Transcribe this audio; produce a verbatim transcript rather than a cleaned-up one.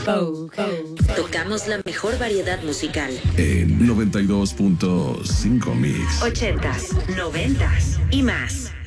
Oh, oh. Tocamos la mejor variedad musical. En noventa y dos punto cinco Mix. Ochentas, noventas y más.